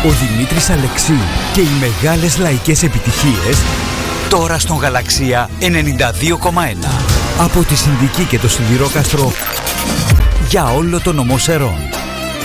Ο Δημήτρης Αλεξίου και οι μεγάλες λαϊκές επιτυχίες τώρα στον Γαλαξία 92,1. Από τη Συνδική και το Σιδηρόκαστρο για όλο το νομό Σερών.